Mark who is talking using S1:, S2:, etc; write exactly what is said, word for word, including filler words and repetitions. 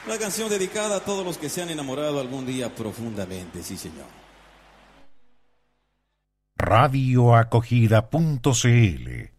S1: Una canción dedicada a todos los que se han enamorado algún día profundamente, sí señor.
S2: radioacogida punto c l